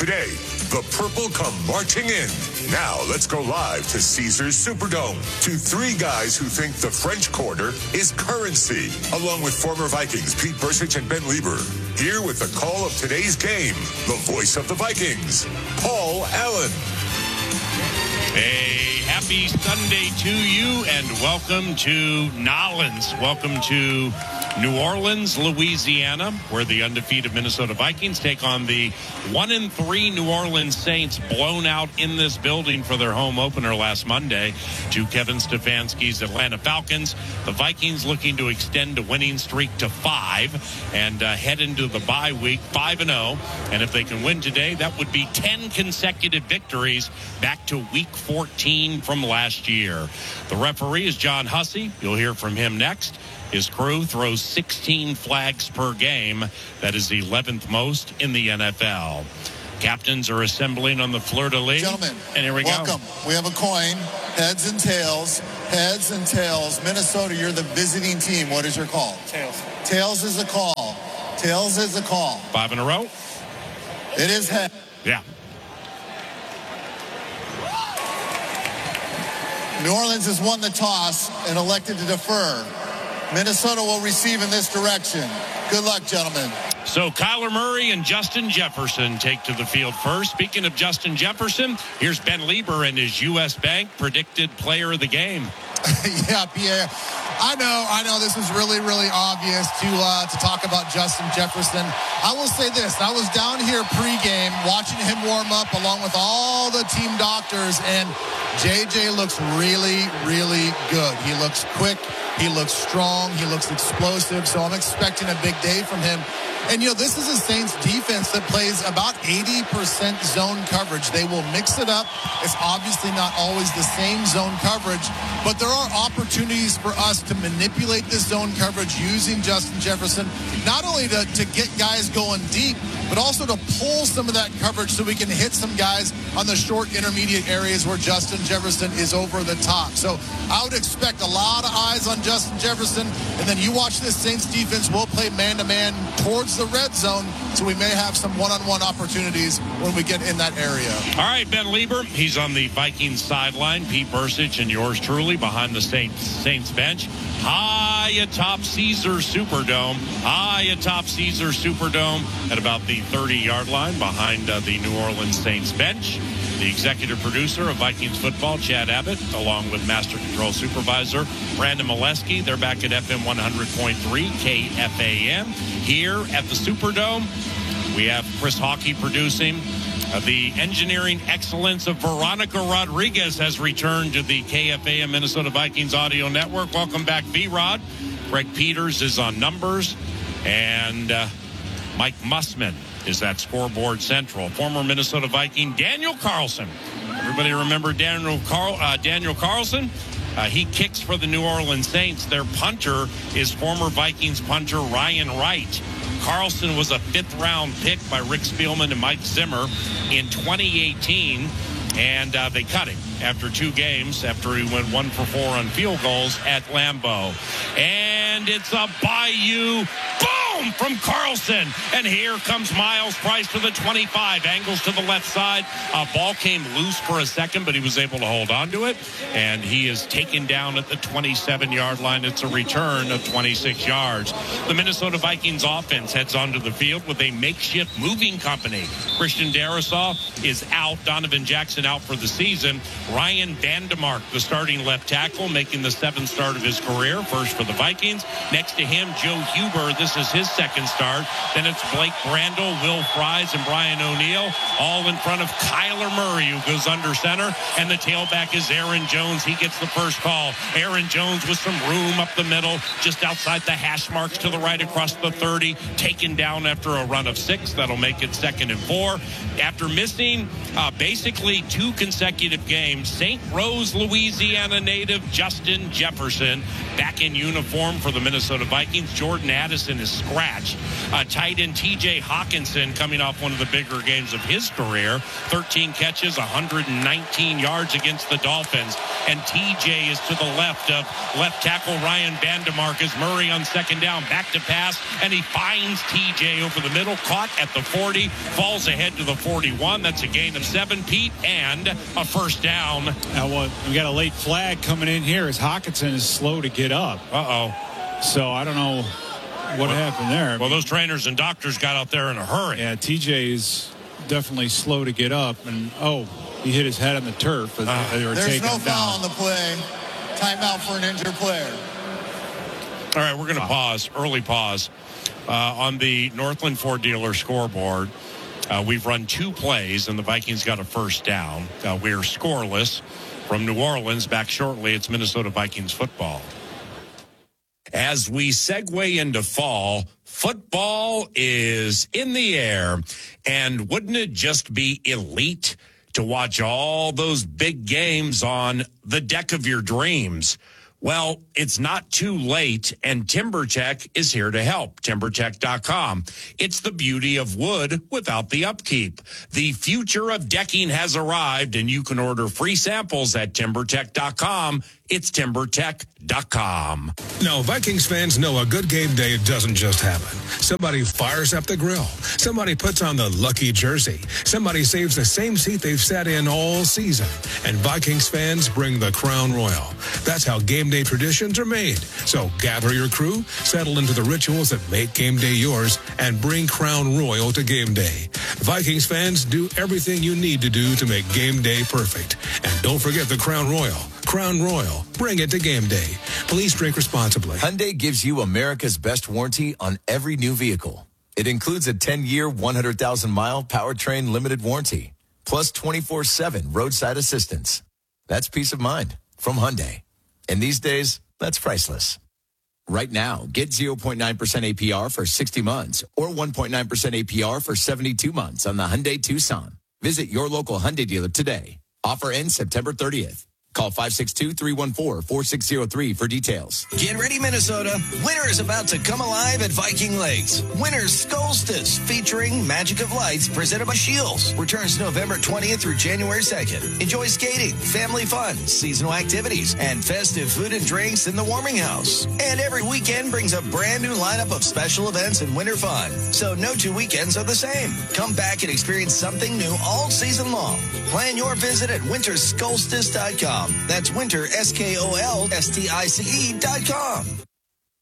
today, the Purple come marching in. Now let's go live to Caesars Superdome to three guys who think the French Quarter is currency, along with former Vikings Pete Bercich and Ben Lieber. Here with the call of today's game, the voice of the Vikings, Paul Allen. A happy Sunday to you and welcome to Nolens. Welcome to New Orleans, Louisiana, where the undefeated Minnesota Vikings take on the 1-3 New Orleans Saints, blown out in this building for their home opener last Monday to Kevin Stefanski's Atlanta Falcons. The Vikings looking to extend a winning streak to 5 and head into the bye week 5-0. And if they can win today, that would be 10 consecutive victories back to week 14 from last year. The referee is John Hussey. You'll hear from him next. His crew throws 16 flags per game. That is the 11th most in the NFL. Captains are assembling on the fleur-de-lis. Gentlemen, and here we welcome. go. We have a coin, heads and tails. Heads and tails. Minnesota, you're the visiting team. What is your call? Tails. Tails is a call. Tails is a call. 5 in a row? It is head. Yeah. New Orleans has won the toss and elected to defer. Minnesota will receive in this direction. Good luck, gentlemen. So Kyler Murray and Justin Jefferson take to the field first. Speaking of Justin Jefferson, here's Ben Lieber and his U.S. Bank predicted player of the game. Yeah, Pierre. I know this is really, really obvious to talk about Justin Jefferson. I will say this. I was down here pregame watching him warm up along with all the team doctors, and JJ looks really, really good. He looks quick. He looks strong. He looks explosive. So I'm expecting a big day from him. And, this is a Saints defense that plays about 80% zone coverage. They will mix it up. It's obviously not always the same zone coverage, but there are opportunities for us to manipulate this zone coverage using Justin Jefferson, not only to get guys going deep, but also to pull some of that coverage so we can hit some guys on the short intermediate areas where Justin Jefferson is over the top. So I would expect a lot of eyes on Justin Jefferson, and then you watch this Saints defense. We'll play man-to-man towards the red zone, so we may have some one-on-one opportunities when we get in that area. All right, Ben Lieber, he's on the Vikings sideline. Pete Bercich and yours truly behind the Saints bench. High atop Caesars Superdome. High atop Caesars Superdome at about the 30-yard line behind the New Orleans Saints bench. The executive producer of Vikings football, Chad Abbott, along with Master Control Supervisor Brandon Molesky. They're back at FM 100.3 KFAN. Here at the Superdome, we have Chris Hawkey producing. The engineering excellence of Veronica Rodriguez has returned to the KFAN Minnesota Vikings audio network. Welcome back, V-Rod. Greg Peters is on numbers. And Mike Mussman is at Scoreboard Central. Former Minnesota Viking Daniel Carlson. Everybody remember Daniel Carlson? He kicks for the New Orleans Saints. Their punter is former Vikings punter Ryan Wright. Carlson was a 5th-round pick by Rick Spielman and Mike Zimmer in 2018, and they cut him after 2 games after he went 1 for 4 on field goals at Lambeau. And it's a Bayou boom from Carlson. And here comes Miles Price to the 25. Angles to the left side. Ball came loose for a second, but he was able to hold on to it. And he is taken down at the 27-yard line. It's a return of 26 yards. The Minnesota Vikings offense heads onto the field with a makeshift moving company. Christian Darrisaw is out. Donovan Jackson out for the season. Ryan Vandemark, the starting left tackle, making the 7th start of his career, first for the Vikings. Next to him, Joe Huber. This is his 2nd start. Then it's Blake Brandel, Will Fries, and Brian O'Neill, all in front of Kyler Murray, who goes under center. And the tailback is Aaron Jones. He gets the first call. Aaron Jones with some room up the middle, just outside the hash marks to the right across the 30, taken down after a run of 6. That'll make it 2nd and 4. After missing basically 2 consecutive games, St. Rose, Louisiana native Justin Jefferson back in uniform for the Minnesota Vikings. Jordan Addison is scratched scratch. Tight end T.J. Hawkinson coming off one of the bigger games of his career. 13 catches, 119 yards against the Dolphins. And T.J. is to the left of left tackle Ryan Vandemarcus. Murray on second down, back to pass, and he finds T.J. over the middle, caught at the 40, falls ahead to the 41. That's a gain of 7, Pete, and a first down. Now, we got a late flag coming in here as Hawkinson is slow to get up. So I don't know what happened there. Well, those trainers and doctors got out there in a hurry. Yeah, TJ is definitely slow to get up, and he hit his head on the turf. As they were there's taking no him foul down. on the play. Timeout for an injured player. All right, we're going to pause, early pause. On the Northland Ford dealer scoreboard, we've run 2 plays, and the Vikings got a first down. We're scoreless from New Orleans. Back shortly, it's Minnesota Vikings football. As we segue into fall, football is in the air. And wouldn't it just be elite to watch all those big games on the deck of your dreams? Well, it's not too late, and TimberTech is here to help. TimberTech.com. It's the beauty of wood without the upkeep. The future of decking has arrived, and you can order free samples at TimberTech.com. It's TimberTech.com. Now, Vikings fans know a good game day doesn't just happen. Somebody fires up the grill. Somebody puts on the lucky jersey. Somebody saves the same seat they've sat in all season. And Vikings fans bring the Crown Royal. That's how game day traditions are made. So gather your crew, settle into the rituals that make game day yours, and bring Crown Royal to game day. Vikings fans, do everything you need to do to make game day perfect. And don't forget the Crown Royal. Crown Royal. Bring it to game day. Please drink responsibly. Hyundai gives you America's best warranty on every new vehicle. It includes a 10-year, 100,000-mile powertrain limited warranty, plus 24/7 roadside assistance. That's peace of mind from Hyundai. And these days, that's priceless. Right now, get 0.9% APR for 60 months or 1.9% APR for 72 months on the Hyundai Tucson. Visit your local Hyundai dealer today. Offer ends September 30th. Call 562-314-4603 for details. Get ready, Minnesota. Winter is about to come alive at Viking Lakes. Winter's Solstice, featuring Magic of Lights, presented by Shields, returns November 20th through January 2nd. Enjoy skating, family fun, seasonal activities, and festive food and drinks in the warming house. And every weekend brings a brand new lineup of special events and winter fun. So no 2 weekends are the same. Come back and experience something new all season long. Plan your visit at wintersolstice.com. That's winter, SKOLSTICE.com.